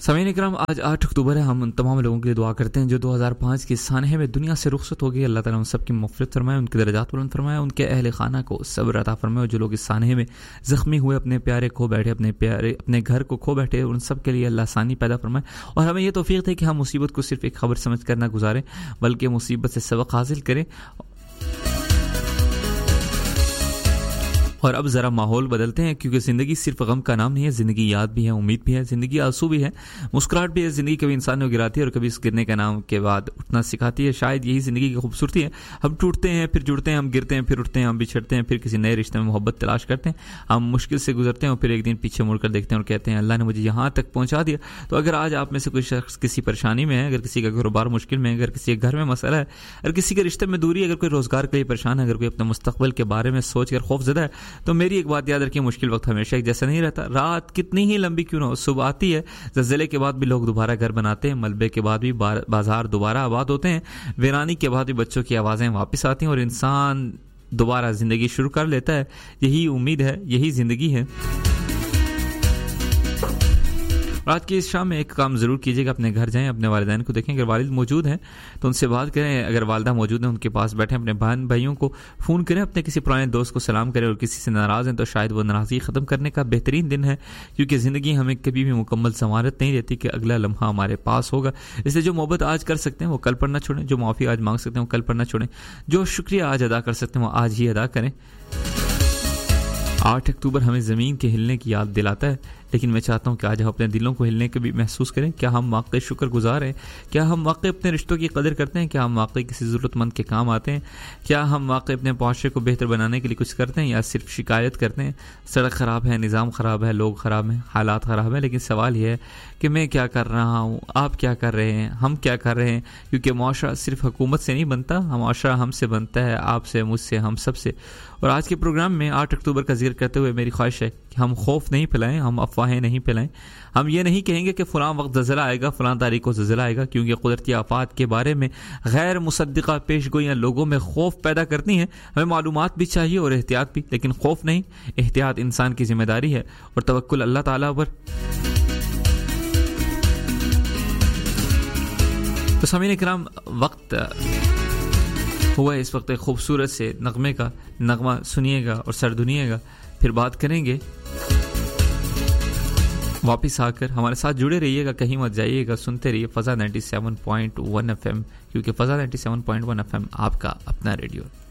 سامعین اکرام، آج 8 اکتوبر ہے. ہم ان تمام لوگوں کے لیے دعا کرتے ہیں جو 2005 کے سانحے میں دنیا سے رخصت ہو گئی. اللہ تعالیٰ ان سب کی مغفرت فرمائے، ان کے درجات بلند فرمائے، ان کے اہل خانہ کو صبر عطا فرمائے. اور جو لوگ اس سانحے میں زخمی ہوئے، اپنے پیارے کھو بیٹھے، اپنے گھر کو کھو بیٹھے، ان سب کے لیے اللہ آسانی پیدا فرمائے. اور ہمیں یہ توفیق ہے کہ ہم مصیبت کو صرف ایک خبر سمجھ کر نہ گزاریں، بلکہ مصیبت سے سبق حاصل کریں. اور اب ذرا ماحول بدلتے ہیں، کیونکہ زندگی صرف غم کا نام نہیں ہے، زندگی یاد بھی ہے، امید بھی ہے، زندگی آنسو بھی ہے، مسکراہٹ بھی ہے. زندگی کبھی انسان کو گراتی ہے اور کبھی اس گرنے کا نام کے بعد اٹھنا سکھاتی ہے. شاید یہی زندگی کی خوبصورتی ہے. ہم ٹوٹتے ہیں، پھر جڑتے ہیں، ہم گرتے ہیں، پھر اٹھتے ہیں، ہم بچھڑتے ہیں، پھر کسی نئے رشتے میں محبت تلاش کرتے ہیں. ہم مشکل سے گزرتے ہیں اور پھر ایک دن پیچھے مڑ کر دیکھتے ہیں اور کہتے ہیں اللہ نے مجھے یہاں تک پہنچا دیا. تو اگر آج آپ میں سے کوئی شخص کسی پریشانی میں ہے، اگر کسی کا کاروبار مشکل میں ہے، اگر کسی کے گھر میں مسئلہ ہے، اگر کسی کے رشتے میں دوری ہے، اگر کوئی روزگار کے لیے پریشان ہے، اگر کوئی اپنے مستقبل کے بارے میں سوچ کر خوف زدہ ہے، تو میری ایک بات یاد رکھیں، مشکل وقت ہمیشہ ایک جیسا نہیں رہتا. رات کتنی ہی لمبی کیوں نہ ہو، صبح آتی ہے. زلزلے کے بعد بھی لوگ دوبارہ گھر بناتے ہیں، ملبے کے بعد بھی بازار دوبارہ آباد ہوتے ہیں، ویرانی کے بعد بھی بچوں کی آوازیں واپس آتی ہیں اور انسان دوبارہ زندگی شروع کر لیتا ہے. یہی امید ہے، یہی زندگی ہے. آج کی اس شام میں ایک کام ضرور کیجیے گا، اپنے گھر جائیں، اپنے والدین کو دیکھیں. اگر والد موجود ہیں تو ان سے بات کریں، اگر والدہ موجود ہیں ان کے پاس بیٹھیں، اپنے بہن بھائیوں کو فون کریں، اپنے کسی پرانے دوست کو سلام کریں. اور کسی سے ناراض ہیں تو شاید وہ ناراضگی ختم کرنے کا بہترین دن ہے، کیونکہ زندگی ہمیں کبھی بھی مکمل ضمانت نہیں دیتی کہ اگلا لمحہ ہمارے پاس ہوگا. اس لیے جو محبت آج کر سکتے ہیں وہ کل پر نہ چھوڑیں، جو معافی آج مانگ سکتے ہیں وہ کل پر نہ چھوڑیں، جو شکریہ آج ادا کر سکتے ہیں وہ آج ہی ادا کریں. 8 اکتوبر ہمیں زمین کے ہلنے کی یاد دلاتا ہے، لیکن میں چاہتا ہوں کہ آج ہم اپنے دلوں کو ہلنے کے بھی محسوس کریں. کیا ہم واقعی شکر گزار ہیں؟ کیا ہم واقعی اپنے رشتوں کی قدر کرتے ہیں؟ کیا ہم واقعی کسی ضرورت مند کے کام آتے ہیں؟ کیا ہم واقعی اپنے معاشرے کو بہتر بنانے کے لیے کچھ کرتے ہیں یا صرف شکایت کرتے ہیں؟ سڑک خراب ہے، نظام خراب ہے، لوگ خراب ہیں، حالات خراب ہیں، لیکن سوال یہ ہے کہ میں کیا کر رہا ہوں، آپ کیا کر رہے ہیں، ہم کیا کر رہے ہیں؟ کیونکہ معاشرہ صرف حکومت سے نہیں بنتا، معاشرہ ہم سے بنتا ہے، آپ سے، مجھ سے، ہم سب سے. اور آج کے پروگرام میں 8 اکتوبر کا ذکر کرتے ہوئے میری خواہش ہے کہ ہم خوف نہیں پھیلائیں، ہم افواہیں نہیں پھیلائیں. ہم یہ نہیں کہیں گے کہ فلاں وقت زلزلہ آئے گا، فلاں تاریخ کو زلزلہ آئے گا، کیونکہ قدرتی آفات کے بارے میں غیر مصدقہ پیش گوئیاں لوگوں میں خوف پیدا کرتی ہیں. ہمیں معلومات بھی چاہیے اور احتیاط بھی، لیکن خوف نہیں، احتیاط انسان کی ذمہ داری ہے اور توکل اللہ تعالیٰ پر. تو سامعین کرام، وقت ہوا ہے اس وقت ایک خوبصورت سے نغمے کا. نغمہ سنیے گا اور سردنیے گا، پھر بات کریں گے. واپس آ کر ہمارے ساتھ جڑے رہیے گا، کہیں مت جائیے گا، سنتے رہیے فضا 97.1 FM، کیونکہ فضا 97.1 FM آپ کا اپنا ریڈیو.